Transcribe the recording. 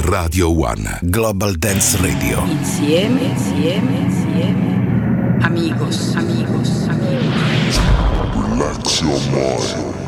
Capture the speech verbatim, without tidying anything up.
Radio One Global Dance Radio. Insieme, insieme, insieme. Amigos, amigos, amigos. Relax your mind.